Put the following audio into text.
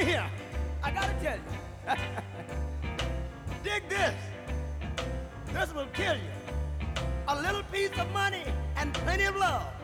me here. I gotta tell you. Dig this. This will kill you. A little piece of money and plenty of love